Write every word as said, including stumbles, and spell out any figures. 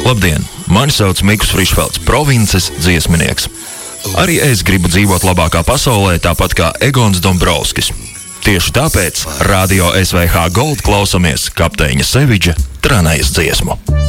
Labdien! Mani sauc Mikus Frišfelds, provinces dziesminieks. Arī es gribu dzīvot labākā pasaulē, tāpat kā Egons Dombrovskis. Tieši tāpēc Radio S V H Gold klausamies kapteiņa Sevidža Tranējas dziesmu.